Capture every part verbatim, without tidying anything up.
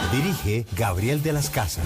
Dirige Gabriel de las Casas.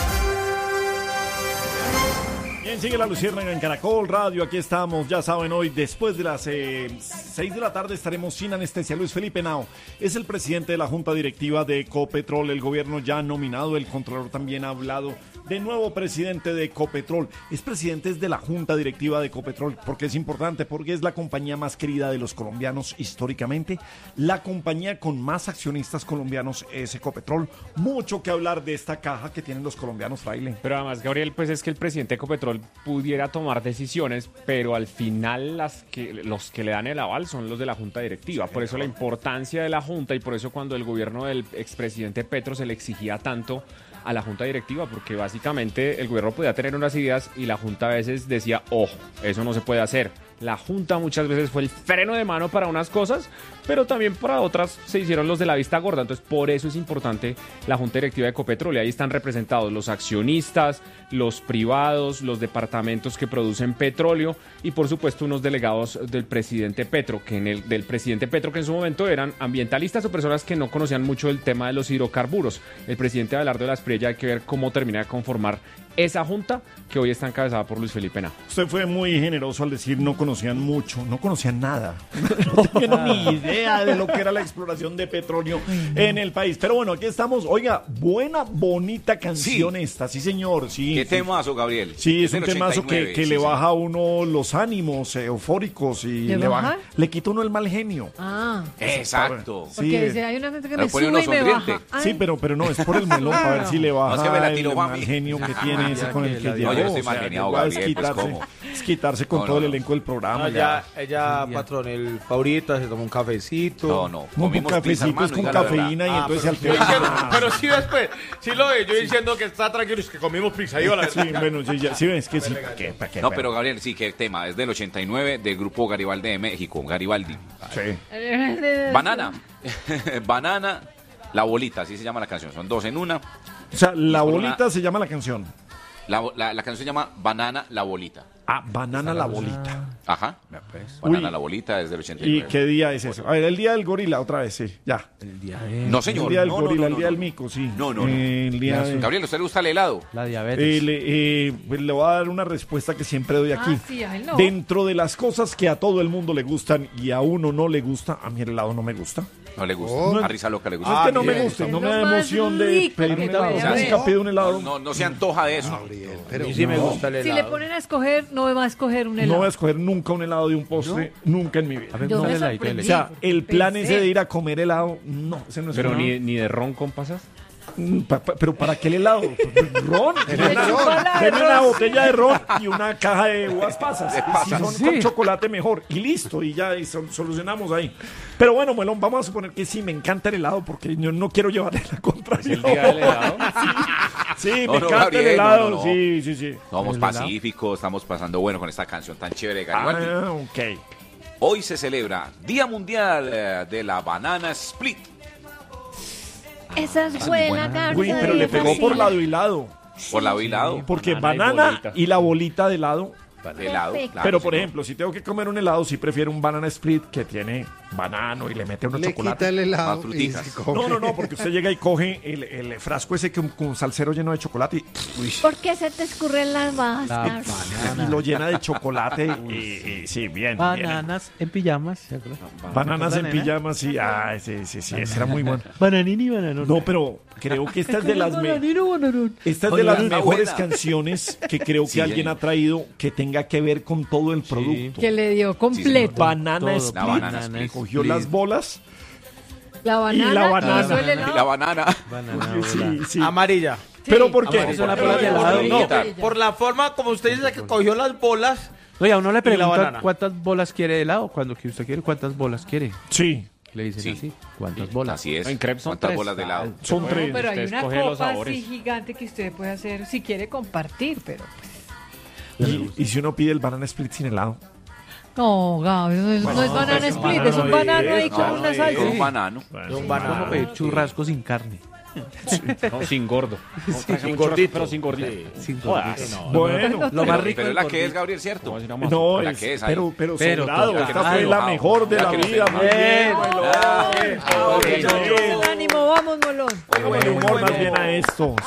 Bien, sigue la Luciérnaga en Caracol Radio, aquí estamos, ya saben, hoy después de las eh, seis de la tarde estaremos sin anestesia. Luis Felipe Henao es el presidente de la Junta Directiva de Ecopetrol, el gobierno ya ha nominado, el Contralor también ha hablado de nuevo presidente de Ecopetrol. Es presidente de la Junta Directiva de Ecopetrol, porque es importante, porque es la compañía más querida de los colombianos históricamente, la compañía con más accionistas colombianos es Ecopetrol. Mucho que hablar de esta caja que tienen los colombianos, Fraile. Pero además, Gabriel, pues es que el presidente de Ecopetrol pudiera tomar decisiones, pero al final las que, los que le dan el aval son los de la Junta Directiva. Por eso la importancia de la Junta y por eso cuando el gobierno del expresidente Petro se le exigía tanto a la Junta Directiva, porque básicamente el gobierno podía tener unas ideas y la Junta a veces decía, ojo, eso no se puede hacer. La Junta muchas veces fue el freno de mano para unas cosas, pero también para otras se hicieron los de la vista gorda. Entonces, por eso es importante la Junta Directiva de Ecopetrol. Y ahí están representados los accionistas, los privados, los departamentos que producen petróleo y, por supuesto, unos delegados del presidente Petro, que en el del presidente Petro, que en su momento eran ambientalistas o personas que no conocían mucho el tema de los hidrocarburos. El presidente Abelardo de la Espriella, hay que ver cómo termina de conformar esa junta que hoy está encabezada por Luis Felipe Henao. Usted fue muy generoso al decir no conocían mucho, no conocían nada. No tenían ni idea de lo que era la exploración de petróleo en el país. Pero bueno, aquí estamos. Oiga, buena, bonita canción sí. esta, sí señor. Sí, ¿Qué sí. temazo, Gabriel? Sí, es un temazo que, que sí, le sí. baja a uno los ánimos eh, eufóricos y ¿Le, le baja? baja, le quita uno el mal genio. Ah. Exacto. Sí. Porque si hay una gente que Pero me sube y me baja. Ay. Sí, pero, pero no, es por el melón, para ver si le baja no, es que me la el tiró, mal genio que tiene ese con el que llegó. No, yo estoy mal geniado, Gabriel, es quitarse, pues, ¿cómo? es quitarse con no, todo no, el elenco del programa. No, ya, ella, patrón, el favorita, se toma un cafecito. No, no, un cafecito pizza, hermano, con cafeína y ah, entonces pero, al final. diciendo, pero sí después, sí lo ve, yo diciendo que está tranquilo, es que comimos pizza. Yo la sí, bueno, sí, ya, sí ves que sí. ¿Para qué, para qué, no, pero Gabriel, sí, que el tema es del ochenta y nueve del grupo Garibaldi de México, Garibaldi. Sí. Banana, Banana, La Bolita, así se llama la canción, son dos en una. O sea, La Bolita una... se llama la canción. La, la, la canción se llama Banana, La Bolita. Ah, Banana, La Bolita. Ajá. Pues. Banana, Uy. La Bolita desde el ochenta y nueve. ¿Y qué día es eso? A ver, el día del gorila, otra vez, sí, ya. El día de... No, señor. El día del no, gorila, no, no, el día no, del mico, sí. No, no, no. Eh, el día de... Gabriel, ¿a usted le gusta el helado? La diabetes. Eh, le, eh, pues le voy a dar una respuesta que siempre doy aquí. Ah, sí, a él no. Dentro de las cosas que a todo el mundo le gustan y a uno no le gusta, a mí el helado no me gusta. No le gusta. Oh. A Risa Loca le gusta. No es que no bien. me gusta, no Es me lo da más emoción de rico pedir un que helado. puede haber. Nunca pido un helado. No, no se antoja de eso. Pero sí me gusta el helado. Si le ponen a escoger, no va a escoger un No helado. voy a escoger nunca un helado de un postre, nunca en mi vida. Yo no, me el heladito, sorprendí. O sea, el plan Pensé. ese de ir a comer helado, no, ese no es Pero un ni, helado. ni de ron con pasas. Mm, pa- pa- pero ¿para qué el helado? Ron. Le chupa la Deme de una ron. botella de ron y una caja de uvas pasas. De pasas. Y si son Sí. con chocolate mejor. Y listo, y ya y sol- solucionamos ahí. Pero bueno, Melón, vamos a suponer que sí, me encanta el helado porque yo no quiero llevarle la contraria. El día del helado. Sí, No, me no, encanta Gabriel, el helado. no, no, no. Sí, sí, sí. Somos ¿El helado? pacíficos, estamos pasando bueno con esta canción tan chévere de Garibaldi. Ah, ok. Hoy se celebra Día Mundial eh, de la Banana Split. Esa es buena, Carlos. Uy, pero le pegó por lado y lado. Por lado y lado. Porque Banana y banana bolita. y la bolita de lado. De helado. Perfecto. claro, Pero por señor. ejemplo, si tengo que comer un helado, sí prefiero un banana split que tiene banano y le mete unos Le chocolate. quita el helado Más fruticas. y se come. No, no, no, porque usted llega y coge el, el frasco ese con, con salsero lleno de chocolate y, uy, ¿Por qué se te escurren las babas, La Carlos? y lo llena de chocolate y, y- sí, bien, bien. Bananas en pijamas. ¿se acuerda? Bananas en ¿Recuerda, nena? pijamas y, ay, sí, sí, sí, ese era muy bueno. Bananini, bananón. No, pero creo que esta es de las, me- Bananino, bananón. esta es de las Está mejores buena. canciones que creo que Sí, alguien señor. ha traído que tenga que ver con todo el producto. Que le dio completo. Banana Todo. split, La banana split. cogió las bolas La banana y la banana. hizo el Y helado. la banana. Banana, sí, sí. Amarilla. ¿Pero por qué? Amarilla, ¿Por la qué? bola de helado. Bonita. No, por la forma como usted dice que cogió las bolas. No, y a uno le Y la preguntan banana. cuántas bolas quiere de helado. Cuando que usted quiere, ¿cuántas bolas quiere? Sí, Le dicen Sí. así, ¿cuántas bolas? Así es. En crepes son ¿Cuántas tres. bolas de helado? son Bueno, tres. Pero hay Usted una escoge los copa sabores. así gigante que usted puede hacer si quiere compartir, pero pues, Y, y si uno pide el banana split sin helado. no, Gaby, no es, no es banana split, es un banano ahí con No, una es salsa. un banano. Un banano. Como pedir churrasco sin carne. No, sin gordo. No, Sí, traje sin mucho gordito. pero sin gordito. Sin Jodas. gordito. Bueno, Lo Pero, más rico pero es es la gordito. que es, Gabriel, ¿cierto? Vamos a ir a más. no, La es- que es ahí. pero, pero, Pero sobrado. total. Esta fue la Ah, mejor de la la que no vida. se Muy bien, Molón. Ah, Bien, ah, bien, bien. bien. Buen ánimo, vamos, Molón. Póngale humor más bien a esto.